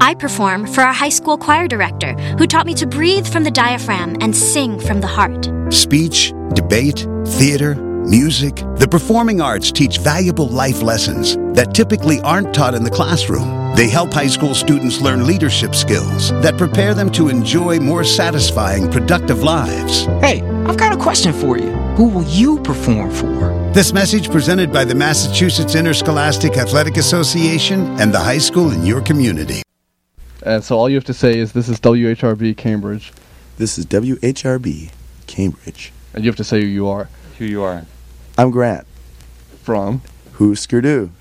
I perform for our high school choir director, who taught me to breathe from the diaphragm and sing from the heart. Speech, debate, theater, music. The performing arts teach valuable life lessons that typically aren't taught in the classroom. They help high school students learn leadership skills that prepare them to enjoy more satisfying, productive lives. Hey, I've got a question for you. Who will you perform for? This message presented by the Massachusetts Interscholastic Athletic Association and the high school in your community. And so all you have to say is, this is WHRB Cambridge. This is WHRB Cambridge. And you have to say who you are. Who you are. I'm Grant. From? Husker Du.